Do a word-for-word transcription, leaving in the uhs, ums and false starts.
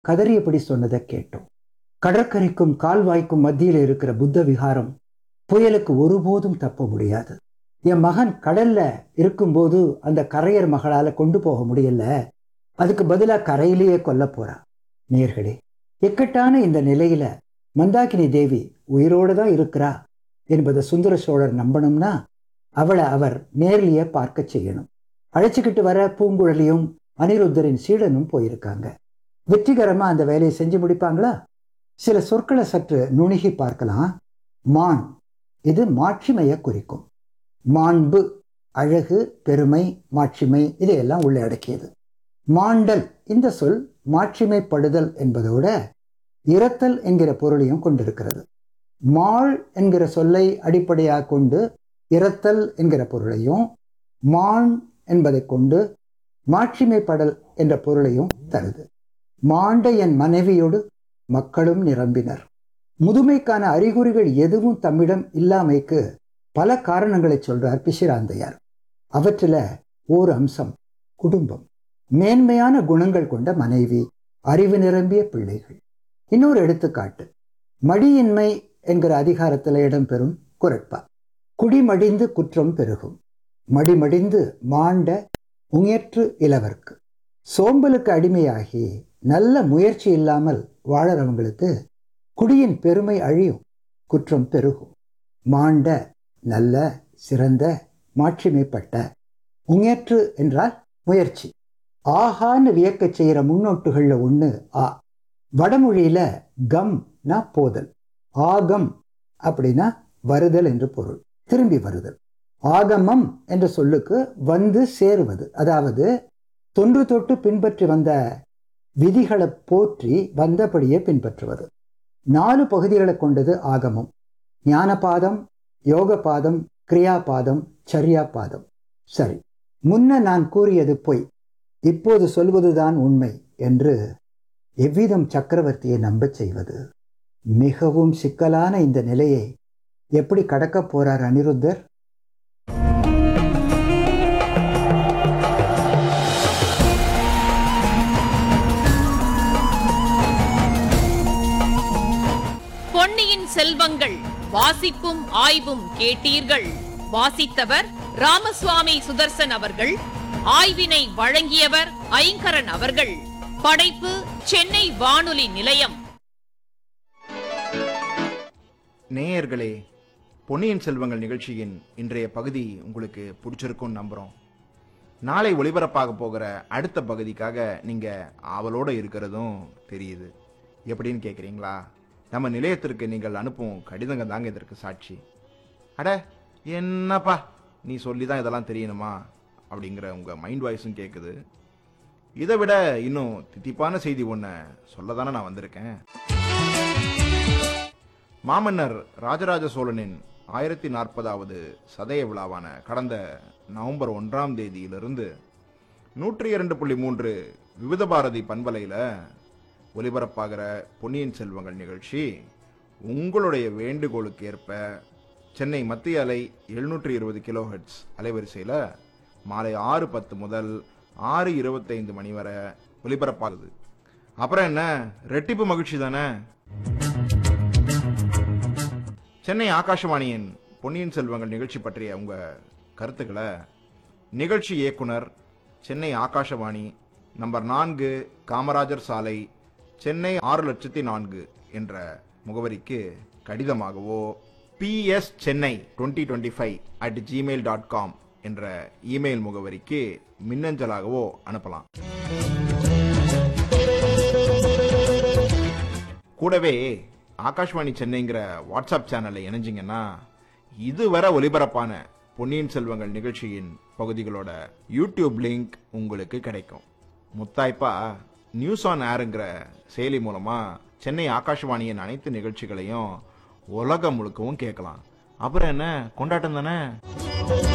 கதறியபடி சொன்னதை கேட்டோம். கடற்கரைக்கும் கால்வாய்க்கும் மத்தியில் இருக்கிற புத்த விகாரம் புயலுக்கு ஒருபோதும் தப்ப முடியாது. என் மகன் கடல்ல இருக்கும்போது அந்த கரையர் மகளால கொண்டு போக முடியல, அதுக்கு பதிலா கரையிலேயே கொல்ல போறா. நேர்களே, இக்கட்டான இந்த நிலையில மந்தாகினி தேவி உயிரோடு தான் இருக்கிறா என்பதை சுந்தர சோழர் நம்பணும்னா அவளை அவர் நேர்லயே பார்க்க செய்யணும். அழைச்சிக்கிட்டு வர பூங்குழலியும் அனிருத்தரின் சீடனும் போயிருக்காங்க. வெற்றிகரமா அந்த வேலையை செஞ்சு முடிப்பாங்களா? சில சொற்களை சற்று நுணுகி பார்க்கலாம். மான், இது மாட்சிமையை குறிக்கும். மாண்பு, அழகு, பெருமை, மாட்சிமை, இதையெல்லாம் உள்ளே அடக்கியது. மாண்டல், இந்த சொல் மாட்சிமைப்படுதல் என்பதோட இரத்தல் என்கிற பொருளையும் கொண்டிருக்கிறது. மாள் என்கிற சொல்லை அடிப்படையாக கொண்டு இரத்தல் என்கிற பொருளையும், மான் என்பதை கொண்டு மாட்சிமைப்படல் என்ற பொருளையும் தருது. மாண்ட என் மனைவியோடு மக்களும் நிரம்பினர். முதுமைக்கான அறிகுறிகள் எதுவும் தம்மிடம் இல்லாமைக்கு பல காரணங்களை சொல்றார் பிசிராந்தையார். அவற்றில ஓர் அம்சம் குடும்பம், மேன்மையான குணங்கள் கொண்ட மனைவி, அறிவு நிரம்பிய பிள்ளைகள். இன்னொரு எடுத்துக்காட்டு மடியின்மை என்கிற அதிகாரத்தில் இடம்பெறும் குரட்பா. குடிமடிந்து குற்றம் பெருகும், மடிமடிந்து மாண்ட முயற்று இளவர்க்கு. சோம்பலுக்கு அடிமையாகி நல்ல முயற்சி இல்லாமல் வாழறவங்களுக்கு குடியின் பெருமை அழியும், குற்றம் பெருகும். மாண்ட, நல்ல, சிறந்த, மாட்சிமைப்பட்ட. முயற்று என்றால் முயற்சி. ஆகான்னு வியக்க செய்கிற முன்னோட்டுகள்ல ஒண்ணு ஆ. வடமொழியில கம்னா போதல், ஆகம் அப்படின்னா வருதல் என்று பொருள், திரும்பி வருதல். ஆகமம் என்ற சொல்லுக்கு வந்து சேருவது, அதாவது தொன்று தொட்டு பின்பற்றி வந்த விதிகளை போற்றி வந்தபடியே பின்பற்றுவது. நாலு பகுதிகளை கொண்டது ஆகமம். ஞானபாதம், யோகபாதம், கிரியாபாதம், சரியாபாதம். சரி, முன்ன நான் கூறியது பொய், இப்போது சொல்வதுதான் உண்மை என்று எவ்விதம் சக்கரவர்த்தியை நம்பச் செய்வது? மிகவும் சிக்கலான இந்த நிலையை எப்படி கடக்கப் போறார் அனிருத்தர்? பொன்னியின் செல்வங்கள் வாசிப்பும் ஆய்வும் கேட்டீர்கள். வாசித்தவர் ராமசுவாமி சுதர்சன் அவர்கள். ஆய்வினை வழங்கியவர் ஐங்கரன் அவர்கள். படைப்பு சென்னை வானொலி நிலையம். நேயர்களே, பொன்னியின் செல்வங்கள் நிகழ்ச்சியின் இன்றைய பகுதி உங்களுக்கு பிடிச்சிருக்கும்னு நம்புறோம். நாளை ஒளிபரப்பாக போகிற அடுத்த பகுதிக்காக நீங்க ஆவலோட இருக்கிறதும் தெரியுது. எப்படின்னு கேட்குறீங்களா? நம்ம நிலையத்திற்கு நீங்கள் அனுப்பும் கடிதங்க தாங்க இதற்கு சாட்சி. அட என்னப்பா, நீ சொல்லி தான் இதெல்லாம் தெரியணுமா அப்படிங்கிற உங்க மைண்ட் வாய்ஸும் கேட்குது. இதை விட இன்னும் தித்திப்பான செய்தி ஒன்று சொல்ல தானே நான் வந்திருக்கேன். மாமன்னர் ராஜராஜ சோழனின் ஆயிரத்தி நாற்பதாவது சதய விழாவான கடந்த நவம்பர் ஒன்றாம் தேதியிலிருந்து நூற்றி இரண்டு புள்ளி மூன்று விவித பாரதி பண்பலையில் ஒலிபரப்பாகிற பொன்னியின் செல்வங்கள் நிகழ்ச்சி உங்களுடைய வேண்டுகோளுக்கு ஏற்ப சென்னை மத்திய அலை எழுநூற்றி இருபது கிலோ ஹெர்ட்ஸ் அலைவரிசையில் மாலை ஆறு பத்து முதல் ஆறு இருபத்தைந்து மணி வரை ஒலிபரப்பாகுது. அப்புறம் என்ன, ரெட்டிப்பு மகிழ்ச்சி தானே. சென்னை ஆகாஷவாணியின் பொன்னியின் செல்வங்கள் நிகழ்ச்சி பற்றிய உங்க கருத்துக்களை நிகழ்ச்சி இயக்குனர், சென்னை ஆகாஷவாணி, நம்பர் நான்கு, காமராஜர் சாலை, சென்னை ஆறு லட்சத்தி நான்கு என்ற முகவரிக்கு கடிதமாகவோ B S Chennai twenty twenty five at Gmail dot com என்ற இமெயில் முகவரிக்கு மின்னஞ்சலாகவோ அனுப்பலாம். கூடவே ஆகாஷ்வாணி சென்னைங்கிற வாட்ஸ்அப் சேனலை இணைஞ்சிங்கன்னா இதுவரை ஒலிபரப்பான பொன்னியின் செல்வங்கள் நிகழ்ச்சியின் பகுதிகளோட யூடியூப் லிங்க் உங்களுக்கு கிடைக்கும். முத்தாய்ப்பா நியூஸ் ஆன் ஏருங்கிற செயலி மூலமா சென்னை ஆகாஷ்வாணியின் அனைத்து நிகழ்ச்சிகளையும் உலகம் முழுக்கவும் கேட்கலாம். அப்புறம் என்ன, கொண்டாட்டம் தானே.